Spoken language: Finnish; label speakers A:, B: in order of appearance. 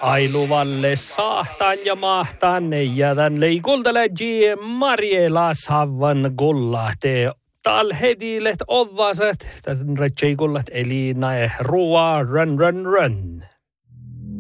A: Ailuvalle saahtaan ja mahtaan ne jätän leikultele Mariela Savan gullahte. Tal hedilet ovaset, tässä retseigullat eli nae ruoa run.